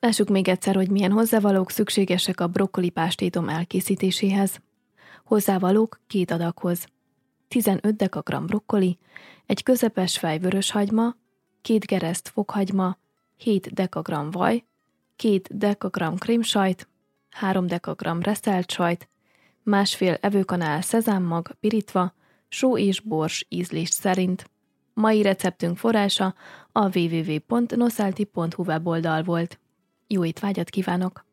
Lássuk még egyszer, hogy milyen hozzávalók szükségesek a brokkoli pástétom elkészítéséhez. Hozzávalók 2 adaghoz: 15 dekagram brokkoli, egy közepes fej vöröshagyma, 2 gereszt fokhagyma, 7 dekagram vaj, 2 dekagram krémsajt, 3 dekagram reszelt sajt, másfél evőkanál szezámmag pirítva, só és bors ízlés szerint. Mai receptünk forrása a www.nosalti.hu weboldal volt. Jó étvágyat kívánok!